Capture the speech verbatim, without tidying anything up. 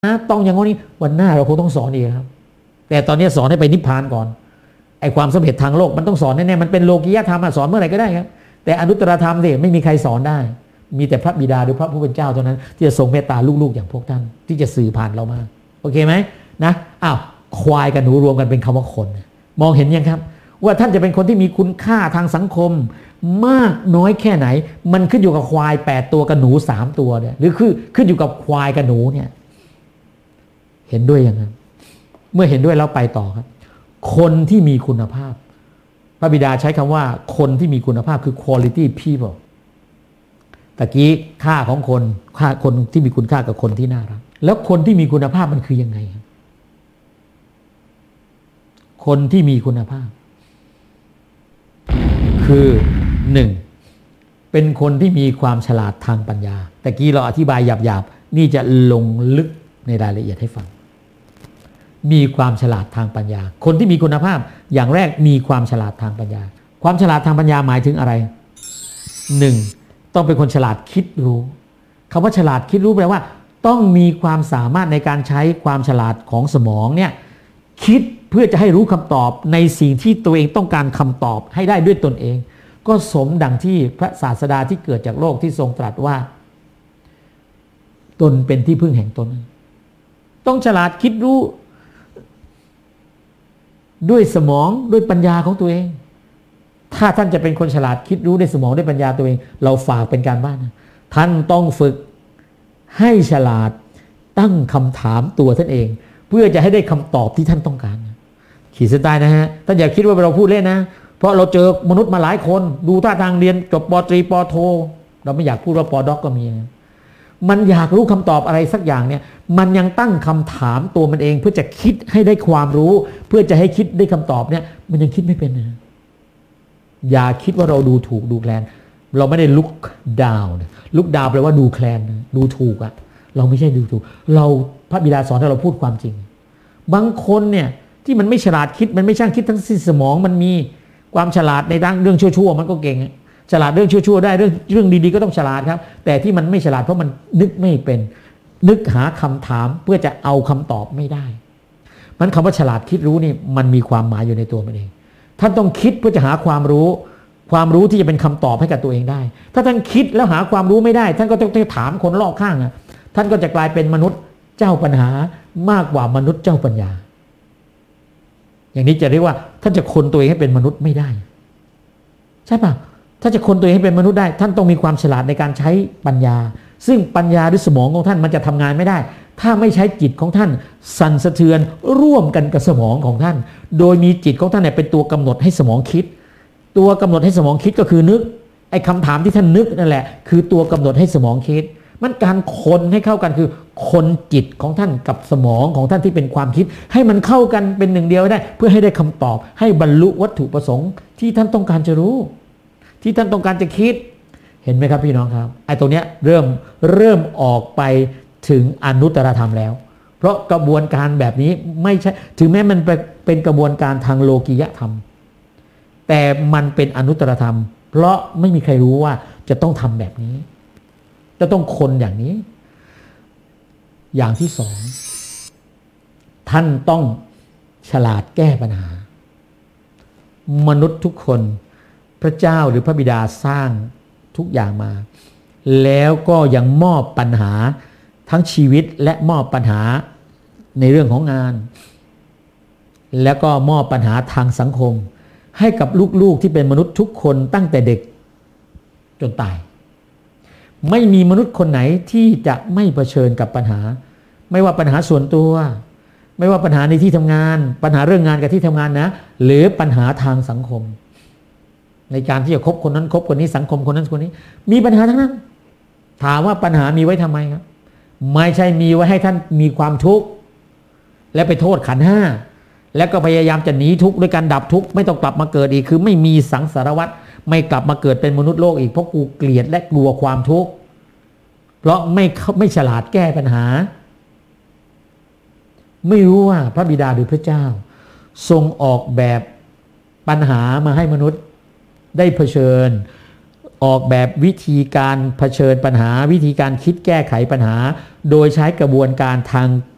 ต้องอย่างนี้วันหน้าเราคงต้องสอนอีกครับแต่ตอนนี้สอนให้ไปนิพพานก่อนไอ้ความสำเร็จทางโลกมันต้องสอนแน่ๆมันเป็นโลกียธรรมสอนเมื่อไหร่ก็ได้ครับแต่อนุตตรธรรมสิไม่มีใครสอนได้มีแต่พระบิดาหรือพระผู้เป็นเจ้าเท่านั้นที่จะทรงเมตตาลูกๆอย่างพวกท่านที่จะสื่อผ่านเรามาโอเคไหมนะอ้าวควายกับหนูรวมกันเป็นคำว่าคนมองเห็นยังครับว่าท่านจะเป็นคนที่มีคุณค่าทางสังคมมากน้อยแค่ไหนมันขึ้นอยู่กับควายแปดตัวกับหนูสามตัวเนี่ยหรือคือขึ้นอยู่กับควายกับหนูเนี่ยเห็นด้วยยังไงเมื่อเห็นด้วยแล้วไปต่อครับคนที่มีคุณภาพพระบิดาใช้คำว่าคนที่มีคุณภาพคือ quality people ตะกี้ค่าของคนค่าคนที่มีคุณค่ากับคนที่น่ารักแล้วคนที่มีคุณภาพมันคือยังไงครับคนที่มีคุณภาพคือหนึ่งเป็นคนที่มีความฉลาดทางปัญญาตะกี้เราอธิบายหยาบๆนี่จะลงลึกในรายละเอียดให้ฟังมีความฉลาดทางปัญญาคนที่มีคุณภาพอย่างแรกมีความฉลาดทางปัญญาความฉลาดทางปัญญาหมายถึงอะไรหนึ่งต้องเป็นคนฉลาดคิดรู้คำว่าฉลาดคิดรู้แปลว่าต้องมีความสามารถในการใช้ความฉลาดของสมองเนี่ยคิดเพื่อจะให้รู้คำตอบในสิ่งที่ตัวเองต้องการคำตอบให้ได้ด้วยตนเองก็สมดังที่พระศาสดาที่เกิดจากโลกที่ทรงตรัสว่าตนเป็นที่พึ่งแห่งตนต้องฉลาดคิดรู้ด้วยสมองด้วยปัญญาของตัวเองถ้าท่านจะเป็นคนฉลาดคิดรู้ด้วยสมองด้วยปัญญาตัวเองเราฝากเป็นการบ้านนะท่านต้องฝึกให้ฉลาดตั้งคำถามตัวท่านเองเพื่อจะให้ได้คำตอบที่ท่านต้องการขีดเส้นใต้นะฮะท่านอย่าคิดว่าเราพูดเล่นนะเพราะเราเจอมนุษย์มาหลายคนดูท่าทางเรียนจบปตรีปโทเราไม่อยากพูดว่าปด็อกก็มีมันอยากรู้คำตอบอะไรสักอย่างเนี่ยมันยังตั้งคำถามตัวมันเองเพื่อจะคิดให้ได้ความรู้เพื่อจะให้คิดได้คำตอบเนี่ยมันยังคิดไม่เป็นนะอย่าคิดว่าเราดูถูกดูแคลนเราไม่ได้ลุกดาวน์ลุกดาวแปลว่าดูแคลนดูถูกอะเราไม่ใช่ดูถูกเราพระบิดาสอนให้เราพูดความจริงบางคนเนี่ยที่มันไม่ฉลาดคิดมันไม่ช่างคิดทั้งสิ้นสมองมันมีความฉลาดในด้านเรื่องชั่วๆมันก็เก่งฉลาดเรื่องชั่วๆได้เรื่องเรื่องดีๆก็ต้องฉลาดครับแต่ที่มันไม่ฉลาดเพราะมันนึกไม่เป็นนึกหาคำถามเพื่อจะเอาคำตอบไม่ได้มันคำว่าฉลาดคิดรู้นี่มันมีความหมายอยู่ในตัวมันเองท่านต้องคิดเพื่อจะหาความรู้ความรู้ที่จะเป็นคำตอบให้กับตัวเองได้ถ้าท่านคิดแล้วหาความรู้ไม่ได้ท่านก็ต้องถามคนรอบข้างนะท่านก็จะกลายเป็นมนุษย์เจ้าปัญหามากกว่ามนุษย์เจ้าปัญญาอย่างนี้จะเรียกว่าท่านจะคนตัวเองให้เป็นมนุษย์ไม่ได้ใช่ป่ะถ้าจะคนตัวเองให้เป็นมนุษย์ได้ท่านต้องมีความฉลาดในการใช้ปัญญาซึ่งปัญญาหรือสมองของท่านมันจะทำงานไม่ได้ถ้าไม่ใช้จิตของท่านสั่นสะเทือนร่วมกันกับสมองของท่านโดยมีจิตของท่านเนี่ยเป็นตัวกำหนดให้สมองคิดตัวกำหนดให้สมองคิดก็คือนึกไอ้คำถามที่ท่านนึกนั่นแหละคือตัวกำหนดให้สมองคิดมันการคนให้เข้ากันคือคนจิตของท่านกับสมองของท่านที่เป็นความคิดให้มันเข้ากันเป็นหนึ่งเดียวได้เพื่อให้ได้คำตอบให้บรรลุวัตถุประสงค์ที่ท่านต้องการจะรู้ที่ท่านต้องการจะคิดเห็นไหมครับพี่น้องครับไอ้ตรงเนี้ยเริ่มเริ่มออกไปถึงอนุตตรธรรมแล้วเพราะกระบวนการแบบนี้ไม่ใช่ถึงแม้มันเป็นกระบวนการทางโลกียธรรมแต่มันเป็นอนุตตรธรรมเพราะไม่มีใครรู้ว่าจะต้องทำแบบนี้จะต้องคนอย่างนี้อย่างที่สองท่านต้องฉลาดแก้ปัญหามนุษย์ทุกคนพระเจ้าหรือพระบิดาสร้างทุกอย่างมาแล้วก็ยังมอบปัญหาทั้งชีวิตและมอบปัญหาในเรื่องของงานแล้วก็มอบปัญหาทางสังคมให้กับลูกๆที่เป็นมนุษย์ทุกคนตั้งแต่เด็กจนตายไม่มีมนุษย์คนไหนที่จะไม่เผชิญกับปัญหาไม่ว่าปัญหาส่วนตัวไม่ว่าปัญหาในที่ทำงานปัญหาเรื่องงานกับที่ทำงานนะหรือปัญหาทางสังคมในการที่จะคบคนนั้นคบคนนี้สังคมคนนั้นคนนี้มีปัญหาทั้งนั้นถามว่าปัญหามีไว้ทำไมครับไม่ใช่มีไว้ให้ท่านมีความทุกข์และไปโทษขันธ์ห้าแล้วก็พยายามจะหนีทุกข์ด้วยการดับทุกข์ไม่ต้องกลับมาเกิดอีกคือไม่มีสังสารวัฏไม่กลับมาเกิดเป็นมนุษย์โลกอีกเพราะกูเกลียดและกลัวความทุกข์เพราะไม่ไม่ฉลาดแก้ปัญหาไม่รู้ว่าพระบิดาหรือพระเจ้าทรงออกแบบปัญหามาให้มนุษย์ได้เผชิญออกแบบวิธีการเผชิญปัญหาวิธีการคิดแก้ไขปัญหาโดยใช้กระบวนการทาง